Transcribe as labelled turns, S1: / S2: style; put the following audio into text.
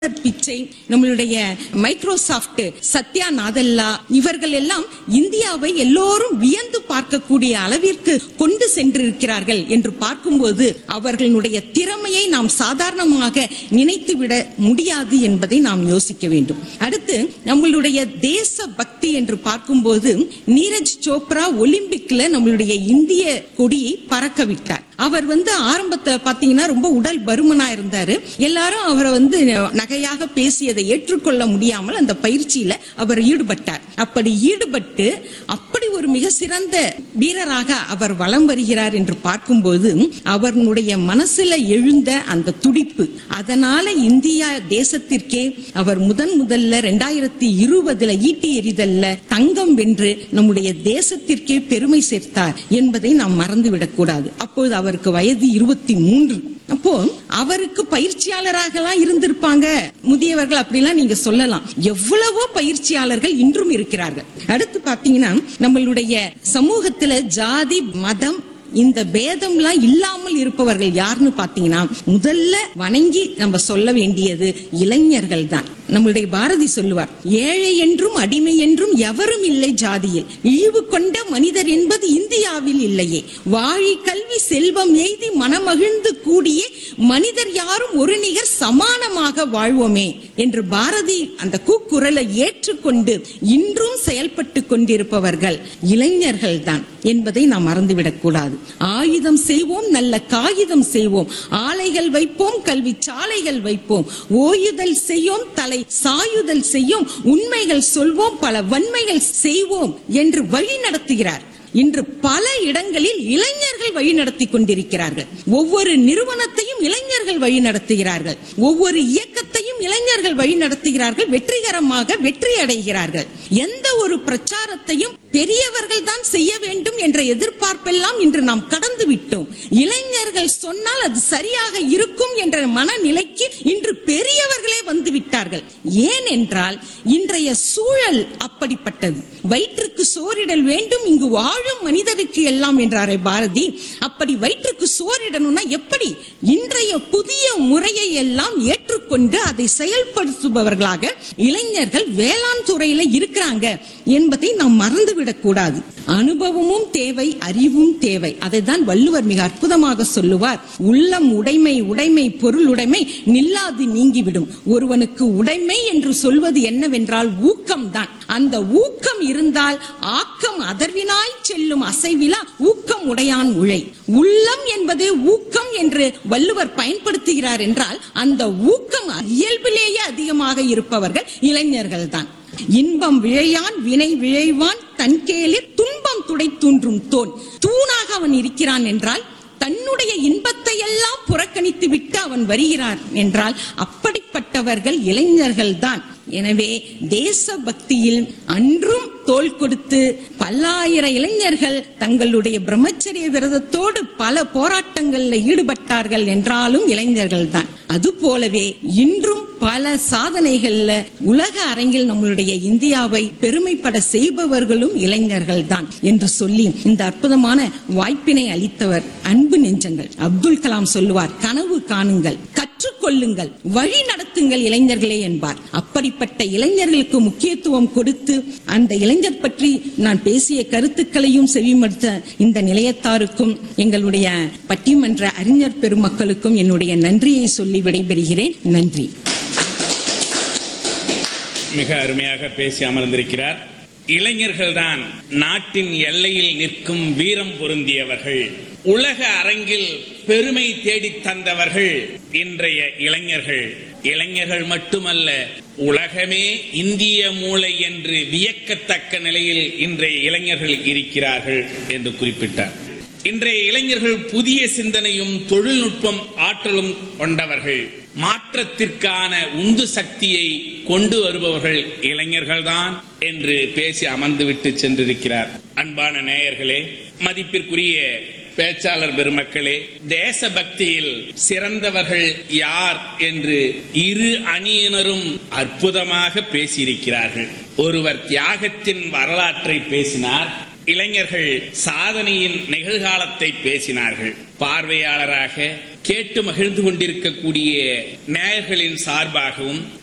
S1: பிச்சை, நம்மளுடைய மைக்ரோசாப்ட், சத்யா நாதல்லா, இவர்கள் எல்லாம் இந்தியாவை எல்லோரும் வியந்து பார்க்கக்கூடிய அளவிற்கு கொண்டு சென்றிருக்கிறார்கள் என்று பார்க்கும்போது அவர்களுடைய திறமையை நாம் சாதாரணமாக நினைத்துவிட முடியாது என்பதை நாம் யோசிக்க வேண்டும். அடுத்து நம்மளுடைய தேச பக்தி என்று பார்க்கும்போது நீரஜ் சோப்ரா ஒலிம்பிக்ல நம்மளுடைய இந்திய கொடியை பறக்க விட்டார். அவர் ஆரம்பத்துல பாத்தீங்கன்னா ரொம்ப உடல் பருமனா இருந்தாரு. எல்லாரும் அவரை நகையாக பேசியதை ஏற்றுக்கொள்ள முடியாமல் அந்த பயிற்சியில அவர் ஈடுபட்டார். அப்படி ஈடுபட்டு அப்படி ஒரு மிக சிறந்த வீரராக அவர் வலம் வருகிறார் என்று பார்க்கும்போது அவர்களுடைய மனசுல எழுந்த அந்த துடிப்பு, அதனால இந்தியா தேசத்திற்கே அவர் முதல்ல 2020 ஈட்டி எறிதல்ல தங்கம் வென்று நம்முடைய தேசத்திற்கே பெருமை சேர்த்தார் என்பதை நாம் மறந்துவிடக் கூடாது. அப்போது அவருக்கு வயது 23. அப்போ அவருக்கு பயிற்சியாளராக இருந்திருப்பாங்க முதியவர்கள், அப்படிலாம் நீங்க சொல்லலாம். எவ்வளவோ பயிற்சியாளர்கள் இன்றும் இருக்கிறார்கள். அடுத்து பாத்தீங்கன்னா நம்மளுடைய சமூகத்துல ஜாதி மதம் இந்த பேதம்லாம் இல்லாமல் இருப்பவர்கள் யாருன்னு பாத்தீங்கன்னா முதல்ல வணங்கி நம்ம சொல்ல வேண்டியது இளைஞர்கள் தான். நம்மளுடைய பாரதி சொல்லுவார், ஏழை என்றும் அடிமை என்றும் எவரும் இல்லை ஜாதியில், இழிவு கொண்ட மனிதர் என்பது இந்தியாவில் இல்லையே, வாழி கல்வி செல்வம் எய்தி மனமகிழ்ந்து கூடிய மனிதர் யாரும் ஒரு நிகர் சமானமாக வாழ்வோமே என்று பாரதி அந்த கூக்குரலை ஏற்றுக்கொண்டு இன்றும் செயல்பட்டு கொண்டிருப்பவர்கள் இளைஞர்கள் தான் என்பதை நாம் மறந்துவிடக் கூடாது. ஆயுதம் செய்வோம், நல்ல காகிதம் செய்வோம், ஆலைகள் வைப்போம், கல்வி சாலைகள் வைப்போம், ஓயுதல் செய்யோம், தலை சாயுதல் செய்யும், உண்மைகள் சொல்வோம், பல வன்மைகள் செய்வோம் என்று வழி நடத்துகிறார். இன்று பல இடங்களில் இளைஞர்கள் வழி நடத்தி கொண்டிருக்கிறார்கள். ஒவ்வொரு நிறுவனத்தையும் இளைஞர்கள் வழி நடத்துகிறார்கள். ஒவ்வொரு இயக்கத்தையும் இளைஞர்கள் வழி நடத்துகிறார்கள். வெற்றிகரமாக வெற்றி அடைகிறார்கள். எந்த ஒரு பிரச்சாரத்தையும் பெரியவர்கள் தான் செய்ய வேண்டும் என்ற எதிர்பார்ப்பெல்லாம் இன்று நாம் கடந்து விட்டோம். இளைஞர்கள் சொன்னால் அது சரியாக இருக்கும் என்ற மனநிலைக்கு இன்று பெரியவர்களே வந்து விட்டார்கள். ஏனென்றால் இன்றைய சூழல் அப்படிப்பட்டது. வயிற்றுக்கு சோறிடல் வேண்டும் இங்கு வாழும் மனிதருக்கு எல்லாம் என்றாரே பாரதி. அப்படி வயிற்றுக்கு சோறிடணும்னா எப்படி? இன்றைய புதிய முறையை எல்லாம் ஏற்றுக்கொண்டு அதை செயல்படுத்துபவர்களாக இளைஞர்கள் வேளாண் துறையில இருக்கிறாங்க என்பதை நாம் மறந்துவிடக் கூடாது. அனுபவமும் தேவை, அறிவும் தேவை. அதைதான் வள்ளுவர் மிக அற்புதமாக சொல்லுவார், உள்ளம் உடைமை, உடைமை பொருள் உடைமை நில்லாது நீங்கிவிடும். ஒருவனுக்கு உடைமை என்று சொல்வது என்னவென்றால் ஊக்கம் தான். அந்த ஊக்கம் இருந்தால் ஆக்கம் அதர்வினாய் செல்லும் அசைவிலா ஊக்கம் உடையான் உழை. உள்ளம் என்பதே ஊக்கம் என்று வள்ளுவர் பயன்படுத்துகிறார் என்றால் அந்த ஊக்கம் இயல்பிலேயே அதிகமாக இருப்பவர்கள் இளைஞர்கள் தான். இன்பம் விழையான் வினை விழைவான் தன்கேலிர் துன்பம் துடை தூன்றும் தோன். தூணாக அவன் இருக்கிறான் என்றால் தன்னுடைய இன்பத்தை எல்லாம் புறக்கணித்து விட்டு அவன் வருகிறான் என்றால் அப்படிப்பட்டவர்கள் இளைஞர்கள் தான். எனவே தேச பக்தியில் அன்றும் தோள் கொடுத்து பல்லாயிரம் இளைஞர்கள் தங்களுடைய பிரம்மச்சரிய விரதத்தோடு பல போராட்டங்களில் ஈடுபட்டார்கள் என்றாலும் இளைஞர்கள் தான். அது போலவே இன்றும் பல சாதனைகள்ல உலக அரங்கில் நம்மளுடைய இந்தியாவை பெருமைப்பட செய்பவர்களும் இளைஞர்கள் தான் என்று சொல்லி இந்த அற்புதமான வாய்ப்பினை அளித்தவர் அன்பு நெஞ்சங்கள் அப்துல் கலாம் சொல்லுவார், கனவு காணுங்கள், கற்றுக்கொள்ளுங்கள், வழி நடத்துங்கள் இளைஞர்களே என்பார். அப்படிப்பட்ட இளைஞர்களுக்கு முக்கியத்துவம் கொடுத்து அந்த இளைஞர் பற்றி நான் பேசிய கருத்துக்களையும் செவிமடுத்த இந்த நிலையத்தாருக்கும் எங்களுடைய பட்டிமன்ற அறிஞர் பெருமக்களுக்கும் என்னுடைய நன்றியை சொல்லி விடைபெறுகிறேன். நன்றி.
S2: மிக அருமையாக பேசி அமர்ந்திருக்கிறார். இளைஞர்கள் தான் நாட்டின் எல்லையில் நிற்கும் வீரம் பொருந்தியவர்கள். உலக அரங்கில் பெருமை தேடித் தந்தவர்கள் இன்றைய இளைஞர்கள். இளைஞர்கள் மட்டுமல்ல, உலகமே இந்திய மூளை என்று வியக்கத்தக்க நிலையில் இன்றைய இளைஞர்கள் இருக்கிறார்கள் என்று குறிப்பிட்டார். இன்றைய இளைஞர்கள் புதிய சிந்தனையும் தொழில்நுட்பம் ஆற்றலும் கொண்டவர்கள். மாற்றத்திற்கான உந்து சக்தியை கொண்டு வருபவர்கள் இளைஞர்கள்தான் என்று பேசி அமர்ந்துவிட்டு சென்றிருக்கிறார். அன்பான நேயர்களே, மதிப்பிற்குரிய பேச்சாளர் பெருமக்களே, தேசபக்தியில் சிறந்தவர்கள் யார் என்று இரு அணியினரும் அற்புதமாக பேசியிருக்கிறார்கள். ஒருவர் தியாகத்தின் வரலாற்றை பேசினார், இளைஞர்கள் சாதனையின் நிகழ்காலத்தை பேசினார்கள். பார்வையாளராக கேட்டு மகிழ்ந்து கொண்டிருக்கக்கூடிய நேயர்களின் சார்பாகவும்